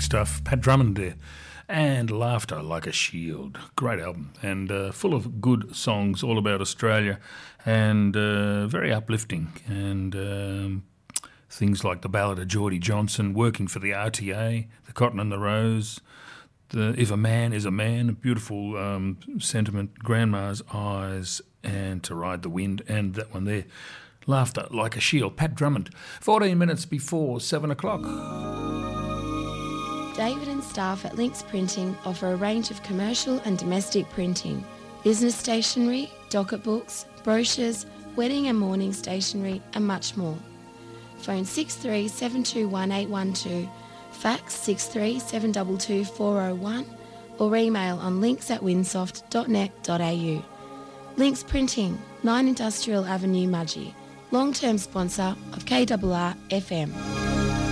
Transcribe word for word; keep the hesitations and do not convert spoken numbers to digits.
stuff. Pat Drummond there. And Laughter Like a Shield. Great album. And uh, full of good songs all about Australia. And uh, very uplifting. And um, things like the Ballad of Geordie Johnson, Working for the R T A, The Cotton and the Rose, the If a Man is a Man, a beautiful um, sentiment, Grandma's Eyes, and To Ride the Wind, and that one there, Laughter Like a Shield. Pat Drummond, fourteen minutes before seven o'clock. David and staff at Links Printing offer a range of commercial and domestic printing, business stationery, docket books, brochures, wedding and mourning stationery, and much more. Phone six three seven two one eight one two, fax six three seven two two four oh one, or email on links at winsoft dot net dot a u. Links Printing, nine Industrial Avenue, Mudgee, long-term sponsor of K R R F M.